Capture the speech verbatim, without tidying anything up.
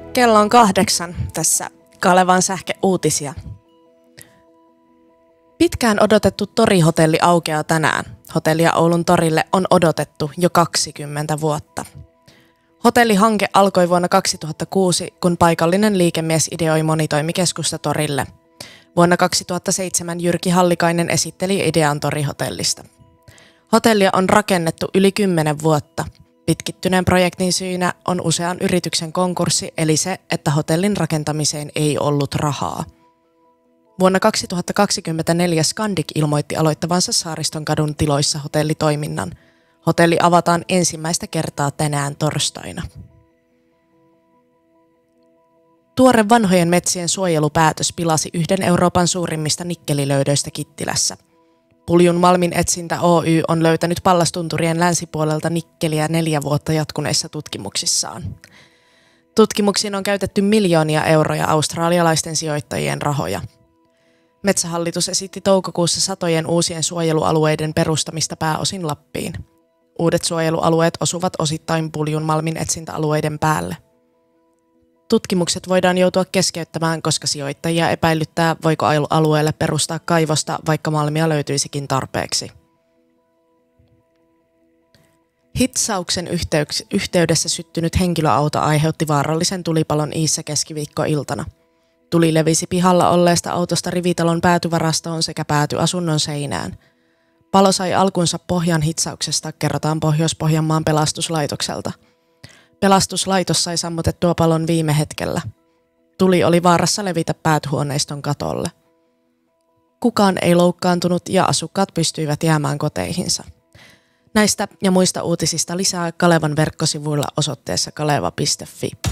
Kello on kahdeksan. Tässä Kalevan sähkeuutisia. Pitkään odotettu torihotelli aukeaa tänään. Hotellia Oulun torille on odotettu jo kaksikymmentä vuotta. Hotellihanke alkoi vuonna kaksituhattakuusi, kun paikallinen liikemies ideoi monitoimikeskusta torille. Vuonna kaksituhattaseitsemän Jyrki Hallikainen esitteli idean torihotellista. Hotellia on rakennettu yli kymmenen vuotta. Pitkittyneen projektin syynä on usean yrityksen konkurssi, eli se, että hotellin rakentamiseen ei ollut rahaa. Vuonna kaksituhattakaksikymmentäneljä Scandic ilmoitti aloittavansa Saaristonkadun tiloissa hotellitoiminnan. Hotelli avataan ensimmäistä kertaa tänään torstaina. Tuore vanhojen metsien suojelupäätös pilasi yhden Euroopan suurimmista nikkelilöydöistä Kittilässä. Puljun Malmin etsintä Oy on löytänyt Pallastunturien länsipuolelta nikkeliä neljä vuotta jatkuneissa tutkimuksissaan. Tutkimuksiin on käytetty miljoonia euroja australialaisten sijoittajien rahoja. Metsähallitus esitti toukokuussa satojen uusien suojelualueiden perustamista pääosin Lappiin. Uudet suojelualueet osuvat osittain Puljun Malmin etsintäalueiden päälle. Tutkimukset voidaan joutua keskeyttämään, koska sijoittajia epäilyttää, voiko alueelle perustaa kaivosta, vaikka malmia löytyisikin tarpeeksi. Hitsauksen yhteyks- yhteydessä syttynyt henkilöauto aiheutti vaarallisen tulipalon Iissä keskiviikkoiltana. Tuli levisi pihalla olleesta autosta rivitalon päätyvarastoon sekä päätyasunnon seinään. Palo sai alkunsa Pohjan hitsauksesta, kerrotaan Pohjois-Pohjanmaan pelastuslaitokselta. Pelastuslaitos sai sammutettua palon viime hetkellä. Tuli oli vaarassa levitä päätyhuoneiston katolle. Kukaan ei loukkaantunut ja asukkaat pystyivät jäämään koteihinsa. Näistä ja muista uutisista lisää Kalevan verkkosivuilla osoitteessa kaleva piste fi.